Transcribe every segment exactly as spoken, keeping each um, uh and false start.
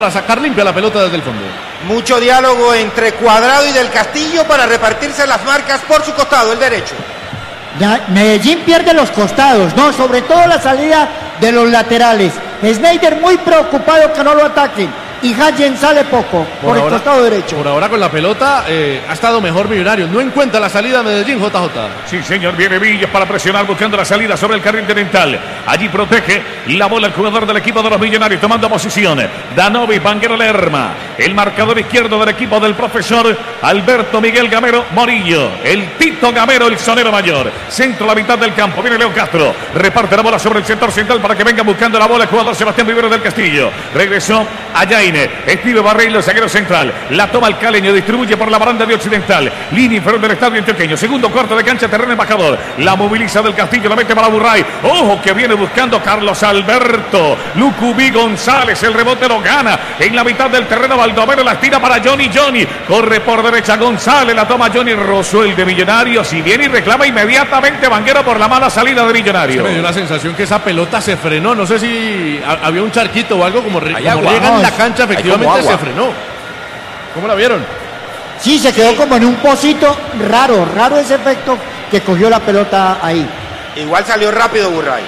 para sacar limpia la pelota desde el fondo. Mucho diálogo entre Cuadrado y Del Castillo para repartirse las marcas por su costado, el derecho. Ya, Medellín pierde los costados, no, sobre todo la salida de los laterales. Sneijder muy preocupado que no lo ataquen. Y Hayen sale poco por, por el ahora, costado derecho. Por ahora con la pelota eh, ha estado mejor Millonarios. No encuentra la salida de Medellín, J J. Sí, señor, viene Villas para presionar buscando la salida sobre el carril oriental. Allí protege la bola el jugador del equipo de los Millonarios tomando posición. Danovi, Vanguero Lerma. El marcador izquierdo del equipo del profesor Alberto Miguel Gamero Morillo. El Tito Gamero, el sonero mayor. Centro a la mitad del campo. Viene Leo Castro. Reparte la bola sobre el sector central para que venga buscando la bola el jugador Sebastián Rivero del Castillo. Regresó allá. Escribe Barreiro, el zaguero central. La toma el caleño, distribuye por la baranda de Occidental. Línea inferior del estadio antioqueño. Segundo cuarto de cancha, terreno embajador. La moviliza del Castillo, la mete para Burray. Ojo que viene buscando Carlos Alberto. Lucubí González, el rebote lo gana. En la mitad del terreno, Baldomero la estira para Johnny Johnny. Corre por derecha González, la toma Johnny Rosso, el de Millonarios. Y viene y reclama inmediatamente Vanguero por la mala salida de Millonarios. Me dio la sensación que esa pelota se frenó. No sé si había un charquito o algo como, re, como agua, llega en la cancha. Efectivamente se frenó. ¿Cómo la vieron? Sí, se quedó como en un pocito raro, raro ese efecto que cogió la pelota ahí. Igual salió rápido Burray.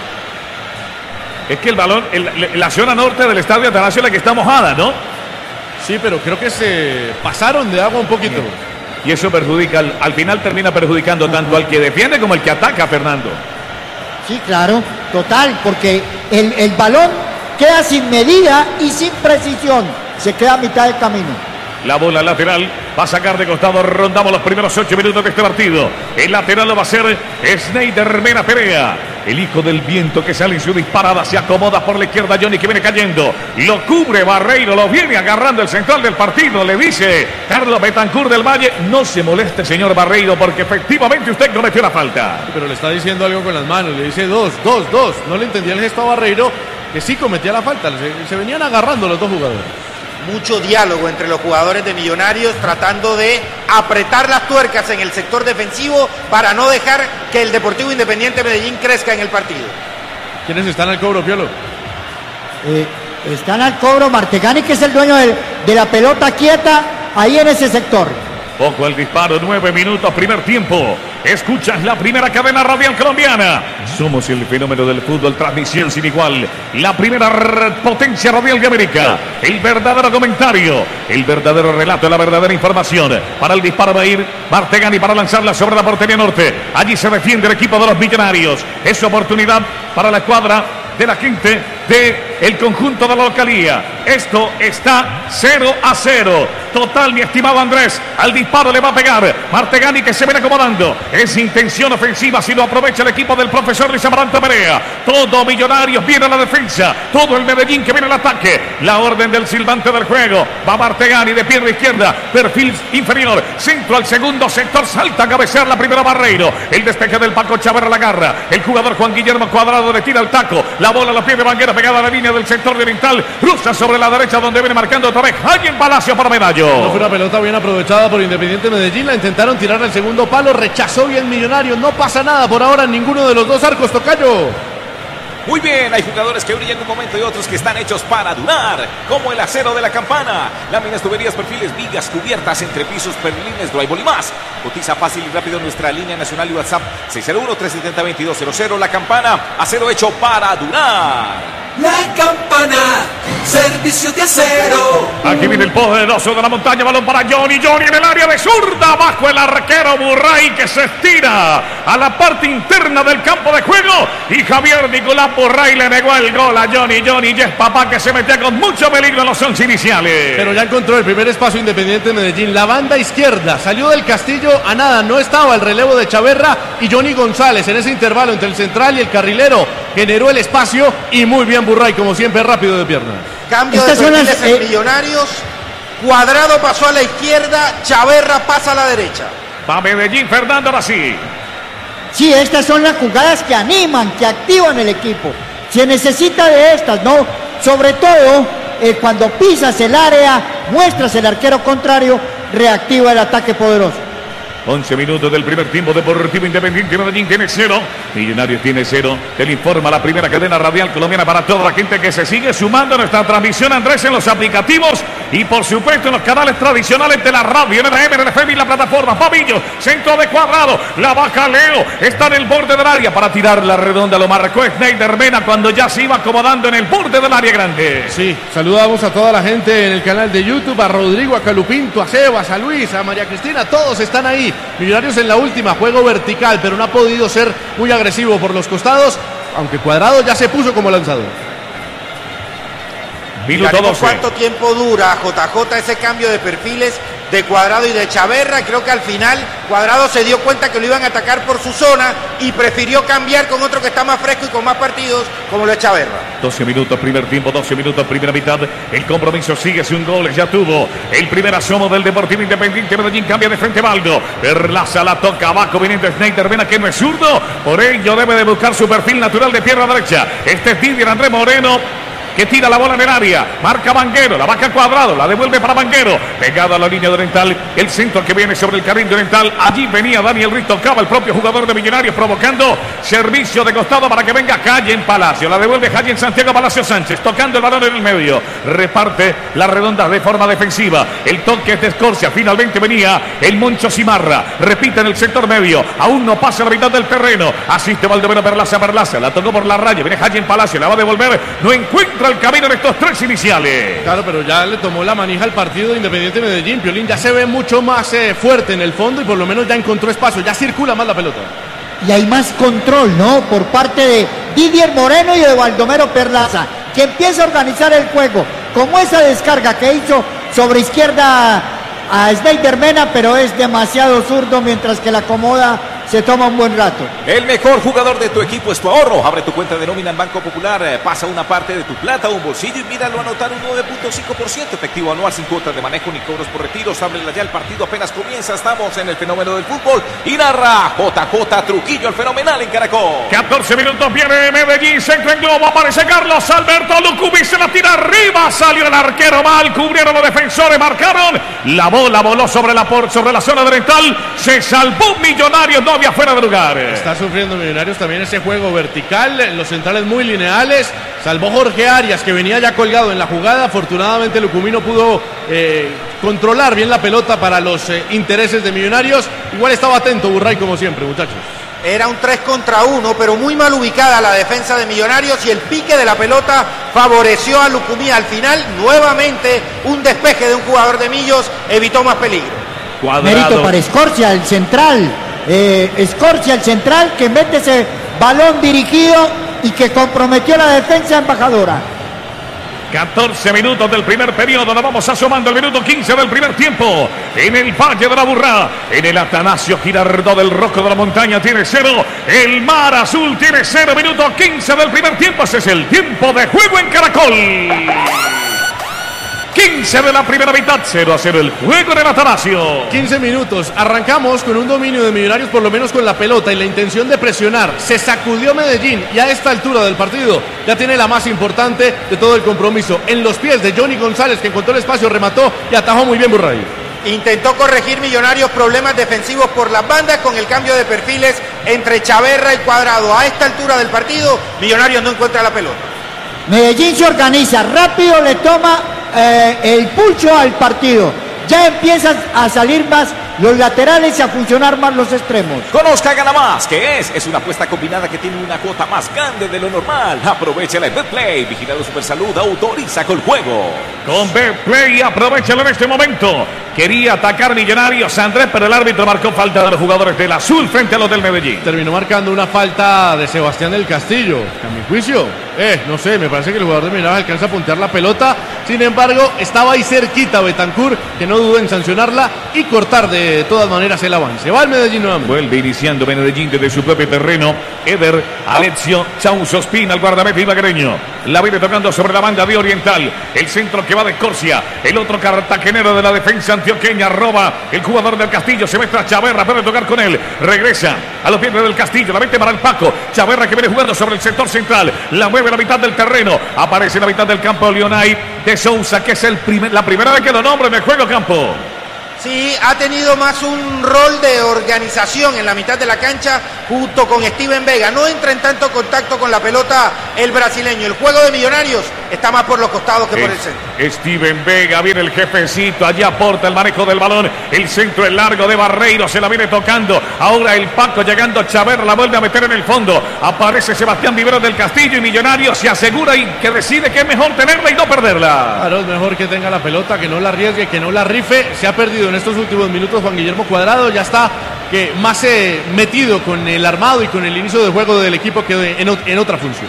Es que el balón, el, la zona norte del estadio Atanasio la que está mojada, ¿no? Sí, pero creo que se pasaron de agua un poquito. Y eso perjudica, al, al final termina perjudicando tanto al que defiende como al que ataca, Fernando. Sí, claro, total, porque el, el balón queda sin medida y sin precisión. Se queda a mitad del camino. La bola lateral va a sacar de costado. Rondamos los primeros ocho minutos de este partido. El lateral lo va a hacer Sneijder Mena Perea. El hijo del viento que sale en su disparada. Se acomoda por la izquierda Johnny que viene cayendo. Lo cubre Barreiro. Lo viene agarrando el central del partido. Le dice Carlos Betancur del Valle. No se moleste, señor Barreiro, porque efectivamente usted cometió la falta. Pero le está diciendo algo con las manos. Le dice dos, dos, dos. No le entendía el gesto a Barreiro, que sí cometía la falta. Se, se venían agarrando los dos jugadores. Mucho diálogo entre los jugadores de Millonarios tratando de apretar las tuercas en el sector defensivo para no dejar que el Deportivo Independiente Medellín crezca en el partido. ¿Quiénes están al cobro, Piolo? Eh, están al cobro Martegani, que es el dueño de, de la pelota quieta ahí en ese sector. Poco el disparo, nueve minutos, primer tiempo. Escuchas la primera cadena radial colombiana. Somos el fenómeno del fútbol, transmisión sin igual. La primera potencia radial de América. El verdadero comentario, el verdadero relato, la verdadera información. Para el disparo va a ir Martegani para lanzarla sobre la portería norte. Allí se defiende el equipo de los Millonarios. Es oportunidad para la escuadra de la gente de el conjunto de la localía. Esto está cero a cero. Total, mi estimado Andrés. Al disparo le va a pegar Martegani, que se viene acomodando. Es intención ofensiva si lo aprovecha el equipo del profesor Luis Amarante Perea. Todo Millonarios viene a la defensa. Todo el Medellín que viene al ataque. La orden del silbante del juego. Va Martegani de pierna izquierda. Perfil inferior. Centro al segundo sector. Salta a cabecear la primera Barreiro. El despeje del Paco Chaverra la agarra. El jugador Juan Guillermo Cuadrado le tira el taco. La bola a los pies de Vanguero pegada a la línea del sector oriental. Cruza sobre la derecha donde viene marcando otra vez Hayen Palacio para Medallo. No fue una pelota bien aprovechada por Independiente Medellín. La intentaron tirar al segundo palo. Rechazó bien Millonarios. No pasa nada por ahora en ninguno de los dos arcos, tocayo. Muy bien, hay jugadores que brillan un momento y otros que están hechos para durar, como el acero de la Campana. Láminas, tuberías, perfiles, vigas, cubiertas, entrepisos, perlines, drywall y más. Cotiza fácil y rápido en nuestra línea nacional y WhatsApp seis cero uno, tres siete cero, veintidós cero cero. La Campana, acero hecho para durar. La Campana, servicio de acero. Aquí viene el poderoso de la montaña, balón para Johnny, Johnny en el área de zurda, bajo el arquero Burray que se estira a la parte interna del campo de juego y Javier Nicolás Burray le negó el gol a Johnny, Johnny Yes Papá, que se metía con mucho peligro en los once iniciales. Pero ya encontró el primer espacio Independiente de Medellín, la banda izquierda, salió del Castillo a nada, no estaba el relevo de Chaverra y Johnny González en ese intervalo entre el central y el carrilero, generó el espacio y muy bien Burray, como siempre, rápido de piernas. Cambio Estas de perfiles en eh... Millonarios. Cuadrado pasó a la izquierda, Chaverra pasa a la derecha. Va Medellín, Fernando, ahora sí. Sí, estas son las jugadas que animan, que activan el equipo. Se necesita de estas, ¿no? Sobre todo eh, cuando pisas el área, muestras el arquero contrario, reactiva el ataque poderoso. once minutos del primer tiempo. Deportivo Independiente Medellín tiene cero. Millonarios tiene cero. Te lo informa la primera cadena radial colombiana para toda la gente que se sigue sumando a nuestra transmisión, Andrés, en los aplicativos y por supuesto en los canales tradicionales de la radio, en el M, en el F M y la plataforma. Pavillo, centro de Cuadrado, la baja Leo, está en el borde del área para tirar la redonda. Lo marcó Snyder Mena cuando ya se iba acomodando en el borde del área grande. Sí, saludamos a toda la gente en el canal de YouTube, a Rodrigo, a Calupinto, a Sebas, a Luis, a María Cristina, todos están ahí. Millonarios en la última, juego vertical, pero no ha podido ser muy agresivo por los costados, aunque Cuadrado ya se puso como lanzador. Minuto doce. ¿Cuánto tiempo dura, J J, ese cambio de perfiles de Cuadrado y de Chaverra? Creo que al final Cuadrado se dio cuenta que lo iban a atacar por su zona y prefirió cambiar con otro que está más fresco y con más partidos, como lo es Chaverra. doce minutos, primer tiempo, doce minutos, primera mitad. El compromiso sigue sin goles, ya tuvo el primer asomo del Deportivo Independiente Medellín. Cambia de frente Baldo. Perlaza la toca abajo, viniendo Snyder Mena, que no es zurdo. Por ello debe de buscar su perfil natural de pierna derecha. Este es Didier Andrés Moreno, que tira la bola en el área, marca Vanguero, la baja Cuadrado, la devuelve para Vanguero, pegado a la línea de Oriental, el centro que viene sobre el carril de Oriental, allí venía Daniel Ruiz, tocaba el propio jugador de Millonarios, provocando servicio de costado para que venga Calle en Palacio, la devuelve Calle en Santiago Palacio Sánchez, tocando el balón en el medio, reparte la redonda de forma defensiva, el toque es de Escorcia, finalmente venía el Moncho Cimarra, repite en el sector medio, aún no pasa la mitad del terreno, asiste Baldomero Perlaza, Perlaza, la tocó por la raya, viene Calle en Palacio, la va a devolver, no encuentra el camino en estos tres iniciales. Claro, pero ya le tomó la manija al partido de Independiente Medellín. Piolín ya se ve mucho más eh, fuerte en el fondo y por lo menos ya encontró espacio, ya circula más la pelota. Y hay más control, ¿no? Por parte de Didier Moreno y de Baldomero Perlaza, que empieza a organizar el juego, como esa descarga que hizo sobre izquierda a Snyder Mena, pero es demasiado zurdo, mientras que la acomoda se toma un buen rato. El mejor jugador de tu equipo es tu ahorro. Abre tu cuenta de nómina en Banco Popular, pasa una parte de tu plata a un bolsillo y míralo anotar un nueve punto cinco por ciento efectivo anual sin cuotas de manejo ni cobros por retiros. Ábrela ya, el partido apenas comienza. Estamos en el fenómeno del fútbol y narra J J Trujillo, el fenomenal en Caracol. catorce minutos, viene Medellín, centro en globo, aparece Carlos Alberto Lucubi, se la tira arriba, salió el arquero mal, cubrieron los defensores, marcaron, la bola voló sobre la, por, sobre la zona oriental, se salvó Millonarios, no había fuera de lugar. Está sufriendo Millonarios también ese juego vertical, los centrales muy lineales, salvó Jorge Arias, que venía ya colgado en la jugada. Afortunadamente Lucumí no pudo eh, controlar bien la pelota para los eh, intereses de Millonarios. Igual estaba atento Burray como siempre, muchachos. Era un tres contra uno, pero muy mal ubicada la defensa de Millonarios y el pique de la pelota favoreció a Lucumí. Al final, nuevamente, un despeje de un jugador de Millos evitó más peligro. Cuadrado. Mérito para Escorcia, el central. Eh, Escorcia, el central, que mete ese balón dirigido y que comprometió la defensa embajadora. catorce minutos del primer periodo, nos vamos asomando al minuto quince del primer tiempo. En el Valle de la Burrá, en el Atanasio Girardot del Rocco de la Montaña tiene cero. El Mar Azul tiene cero, minuto quince del primer tiempo. Ese es el tiempo de juego en Caracol. quince de la primera mitad, cero a cero el juego en el Atanasio. quince minutos, arrancamos con un dominio de Millonarios, por lo menos con la pelota y la intención de presionar. Se sacudió Medellín y a esta altura del partido ya tiene la más importante de todo el compromiso. En los pies de Johnny González, que encontró el espacio, remató y atajó muy bien Burray. Intentó corregir Millonarios problemas defensivos por las bandas con el cambio de perfiles entre Chaverra y Cuadrado. A esta altura del partido, Millonarios no encuentra la pelota. Medellín se organiza, rápido le toma eh, el pulso al partido. Ya empiezan a salir más los laterales y a funcionar más los extremos. Conozca Gana Más, ¿qué es? Es una apuesta combinada que tiene una cuota más grande de lo normal. Aprovechela en Betplay, vigilado Supersalud, autoriza con juego. Con Betplay, aprovechalo en este momento. Quería atacar Millonarios Andrés, pero el árbitro marcó falta de los jugadores del Azul frente a los del Medellín. Terminó marcando una falta de Sebastián del Castillo. A mi juicio, eh, no sé, me parece que el jugador de Millonarios alcanza a puntear la pelota. Sin embargo, estaba ahí cerquita Betancur, que no dudó en sancionarla y cortar de todas maneras el avance. Va el Medellín nuevamente. Vuelve iniciando Medellín desde su propio terreno. Eder, Alexio, Chauzo Espina, el guardameta ibaguereño. La viene tocando sobre la banda de Oriental. El centro que va de Escorcia. El otro cartagenero de la defensa antioqueña. Roba el jugador del Castillo. Se mete a Chaverra. Puede tocar con él. Regresa a los pies del Castillo. La mete para el Paco. Chaverra que viene jugando sobre el sector central. La mueve a la mitad del terreno. Aparece en la mitad del campo Leonay de Sousa, que es el primer, la primera vez que lo nombra en el juego campo. Sí, ha tenido más un rol de organización en la mitad de la cancha junto con Steven Vega. No entra en tanto contacto con la pelota el brasileño. El juego de Millonarios está más por los costados que es, por el centro. Steven Vega, viene el jefecito, allá aporta el manejo del balón. El centro es largo de Barreiro, se la viene tocando. Ahora el Paco llegando, Chaverra la vuelve a meter en el fondo. Aparece Sebastián Vivero del Castillo y Millonarios se asegura y que decide que es mejor tenerla y no perderla. Claro, es mejor que tenga la pelota, que no la arriesgue, que no la rife. Se ha perdido en estos últimos minutos Juan Guillermo Cuadrado, ya está que más eh, metido con el armado y con el inicio de juego del equipo que en, en otra función.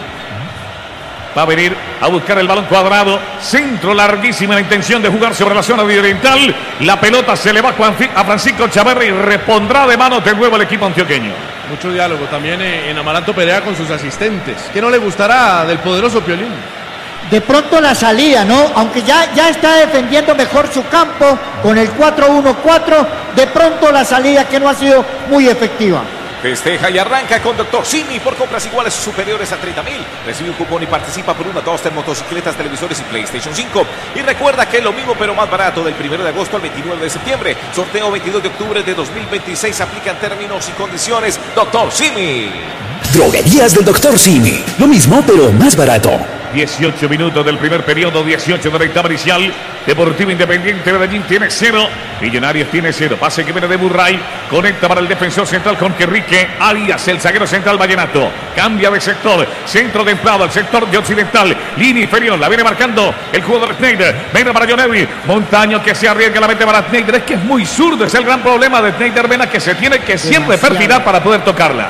Va a venir a buscar el balón Cuadrado, centro larguísima, la intención de jugar sobre la zona oriental. La pelota se le va a Francisco Chaverra y repondrá de manos de nuevo el equipo antioqueño. Mucho diálogo también en Amaranto Perea con sus asistentes. ¿Qué no le gustará del poderoso Piolín? De pronto la salida, ¿no? Aunque ya, ya está defendiendo mejor su campo con el cuatro uno cuatro, de pronto la salida que no ha sido muy efectiva. Festeja y arranca con Doctor Simi por compras iguales o superiores a treinta mil. Recibe un cupón y participa por una dos motocicletas, televisores y PlayStation cinco. Y recuerda que es lo mismo pero más barato del primero de agosto al veintinueve de septiembre. Sorteo veintidós de octubre de dos mil veintiséis. Aplican términos y condiciones. Doctor Simi. Droguerías del Doctor Simi. Lo mismo pero más barato. dieciocho minutos del primer periodo, dieciocho de la etapa inicial. Deportivo Independiente Medellín tiene cero, Millonarios tiene cero. Pase que viene de Burray, conecta para el defensor central con Querrique Arias, el zaguero central vallenato. Cambia de sector, centro de templado al sector de occidental, línea inferior, la viene marcando el jugador Schneider. Venga para Jonevi, Montaño que se arriesga la mente para Schneider. Es que es muy zurdo, es el gran problema de Schneider Vena, que se tiene que siempre perfilar para poder tocarla.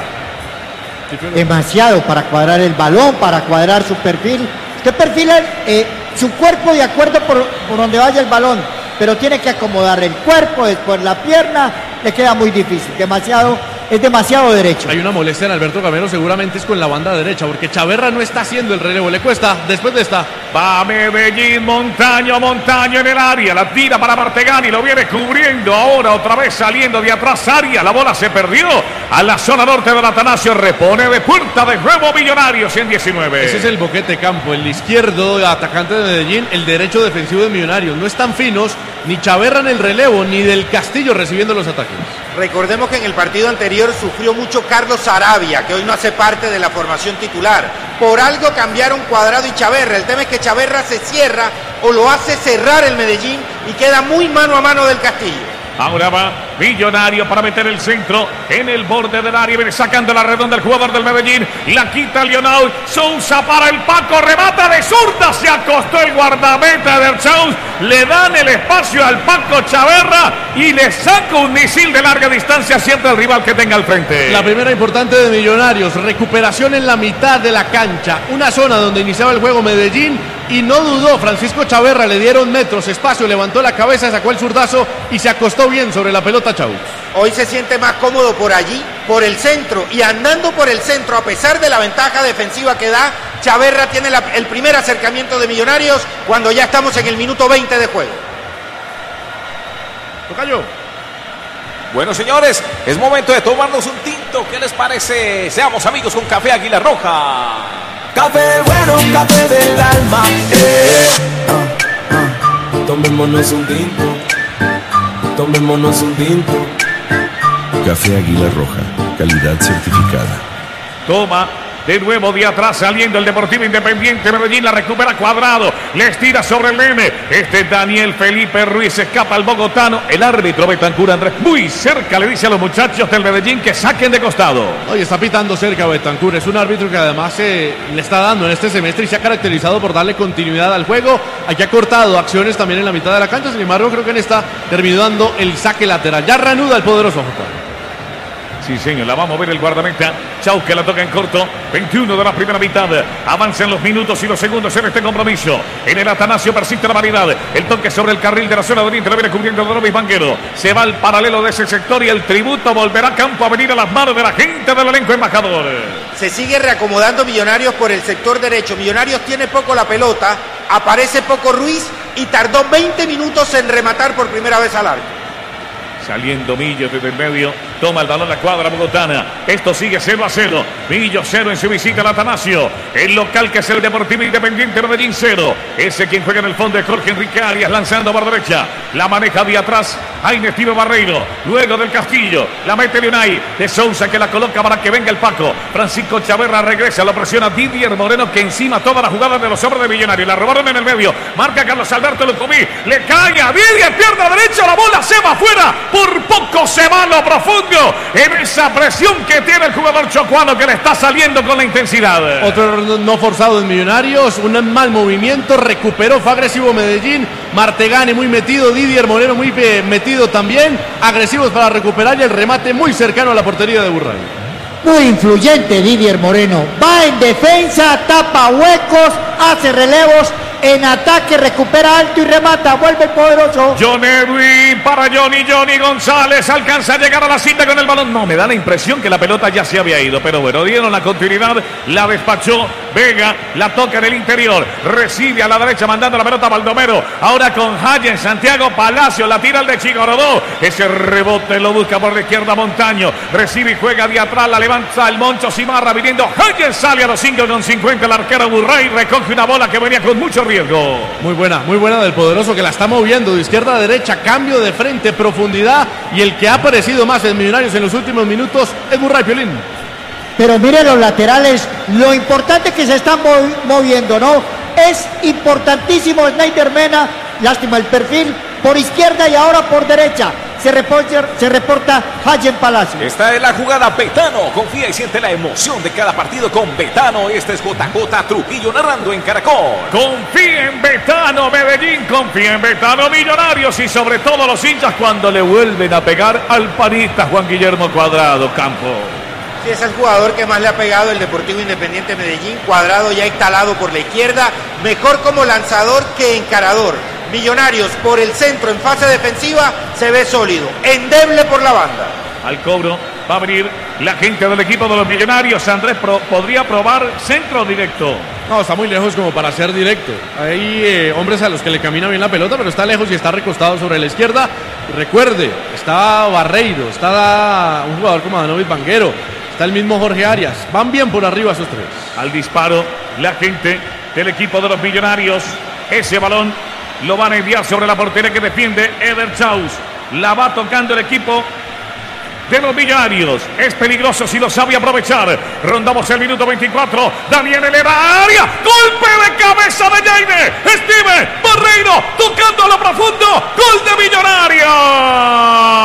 Demasiado para cuadrar el balón, para cuadrar su perfil. Usted perfila eh, su cuerpo de acuerdo por, por donde vaya el balón, pero tiene que acomodar el cuerpo, después la pierna, le queda muy difícil, demasiado, es demasiado derecho. Hay una molestia en Alberto Gamero, seguramente es con la banda derecha, porque Chaverra no está haciendo el relevo, le cuesta, después de esta. Va Medellín, Montaño, Montaño en el área, la tira para Martegani, lo viene cubriendo, ahora otra vez saliendo de atrás, Arias, la bola se perdió a la zona norte del Atanasio, repone de puerta de nuevo Millonarios en diecinueve. Ese es el boquete campo, el izquierdo atacante de Medellín, el derecho defensivo de Millonarios, no están finos, ni Chaverra en el relevo, ni del Castillo recibiendo los ataques. Recordemos que en el partido anterior sufrió mucho Carlos Sarabia, que hoy no hace parte de la formación titular. Por algo cambiaron Cuadrado y Chaverra. El tema es que Chaverra se cierra o lo hace cerrar el Medellín y queda muy mano a mano del Castillo. Ahora va Millonario para meter el centro en el borde del área. Viene sacando la redonda el jugador del Medellín. La quita Lionel Sousa para el Paco. Remata de zurda. Se acostó el guardameta del Chaus. Le dan el espacio al Paco Chaverra y le saca un misil de larga distancia siempre al rival que tenga al frente. La primera importante de Millonarios. Recuperación en la mitad de la cancha. Una zona donde iniciaba el juego Medellín y no dudó. Francisco Chaverra, le dieron metros, espacio, levantó la cabeza, sacó el zurdazo y se acostó bien sobre la pelota Chaus. Hoy se siente más cómodo por allí, por el centro, y andando por el centro, a pesar de la ventaja defensiva que da, Chaverra tiene la, el primer acercamiento de Millonarios cuando ya estamos en el minuto veinte de juego. Tocayo. Bueno, señores, es momento de tomarnos un tinto. ¿Qué les parece? Seamos amigos con Café Águila Roja. Café bueno, café del alma. Eh. Ah, ah. Tomémonos un tinto. Tomémonos un tinto. Café Águila Roja, calidad certificada. Toma de nuevo de atrás saliendo el Deportivo Independiente Medellín, la recupera Cuadrado, les tira sobre el N. Este Daniel Felipe Ruiz, escapa al bogotano. El árbitro Betancur Andrés muy cerca le dice a los muchachos del Medellín que saquen de costado. Hoy está pitando cerca Betancur, es un árbitro que además eh, le está dando en este semestre y se ha caracterizado por darle continuidad al juego. Aquí ha cortado acciones también en la mitad de la cancha, sin embargo creo que en esta terminó dando el saque lateral. Ya reanuda el poderoso J. Sí, señor, la va a mover el guardameta. Chau, que la toca en corto. veintiuno de la primera mitad. Avanzan los minutos y los segundos en este compromiso. En el Atanasio persiste la variedad. El toque sobre el carril de la zona de oriente lo viene cubriendo Donovis Banguero. Se va al paralelo de ese sector y el tributo volverá a campo a venir a las manos de la gente del elenco embajador. Se sigue reacomodando Millonarios por el sector derecho. Millonarios tiene poco la pelota. Aparece poco Ruiz y tardó veinte minutos en rematar por primera vez al arco. Saliendo Millo desde el medio, toma el balón la cuadra bogotana. Esto sigue cero a cero. Millo cero en su visita al Atanasio. El local que es el Deportivo Independiente Medellín cero. Ese quien juega en el fondo es Jorge Enrique Arias lanzando por derecha. La maneja de atrás Jaime Steve Barreiro. Luego del Castillo. La mete Leonay. De Sousa que la coloca para que venga el Paco. Francisco Chaverra regresa. Lo presiona Didier Moreno que encima toda la jugada de los hombres de Millonarios. La robaron en el medio. Marca Carlos Alberto Lucumí. Le cae a Didier. Pierna derecha. La bola se va afuera. Por poco se va a lo profundo. En esa presión que tiene el jugador chocuano que le está saliendo con la intensidad. Otro no forzado en Millonarios. Un mal movimiento. Recuperó. Fue agresivo Medellín. Martegani muy metido. Didier Moreno muy eh, metido también. Agresivos para recuperar y el remate muy cercano a la portería de Burray. Muy influyente Didier Moreno. Va en defensa, tapa huecos, hace relevos. En ataque recupera alto y remata. Vuelve el poderoso. John Edwin para Johnny. Johnny González alcanza a llegar a la cinta con el balón. No, me da la impresión que la pelota ya se había ido. Pero bueno, dieron la continuidad. La despachó Vega. La toca en el interior. Recibe a la derecha mandando la pelota a Baldomero. Ahora con Hayen. Santiago Palacio. La tira el de Chigorodó. Ese rebote lo busca por la izquierda Montaño. Recibe y juega de atrás. La levanta el Moncho Cimarra viniendo. Hayen sale a los cinco con cincuenta. El arquero Burray recoge una bola que venía con mucho riesgo. Muy buena, muy buena del poderoso que la está moviendo de izquierda a derecha, cambio de frente, profundidad, y el que ha aparecido más en Millonarios en los últimos minutos es Burray, Piolín. Pero mire los laterales, lo importante que se están movi moviendo, ¿no? Es importantísimo Snyder Mena, lástima el perfil, por izquierda y ahora por derecha. Se reporta, se reporta Hayen Palacio. Esta es la jugada Betano. Confía y siente la emoción de cada partido con Betano. Este es J J Trujillo narrando en Caracol. Confía en Betano, Medellín. Confía en Betano, Millonarios. Y sobre todo los hinchas cuando le vuelven a pegar al panista Juan Guillermo Cuadrado Campo. Sí, es el jugador que más le ha pegado el Deportivo Independiente Medellín. Cuadrado ya instalado por la izquierda. Mejor como lanzador que encarador. Millonarios por el centro en fase defensiva se ve sólido, endeble por la banda. Al cobro va a venir la gente del equipo de los Millonarios. Andrés pro, podría probar centro directo. No, está muy lejos como para ser directo. Hay eh, hombres a los que le camina bien la pelota, pero está lejos y está recostado sobre la izquierda. Y recuerde, está Barreiro, está un jugador como Danovic Vanguero, está el mismo Jorge Arias. Van bien por arriba esos tres. Al disparo, la gente del equipo de los Millonarios. Ese balón lo van a enviar sobre la portería que defiende Eder Chaus. La va tocando el equipo de los Millonarios. Es peligroso si lo sabe aprovechar. Rondamos el minuto veinticuatro. Daniel eleva área. Golpe de cabeza de Jaime Steve Barreiro tocando a lo profundo. Gol de Millonarios.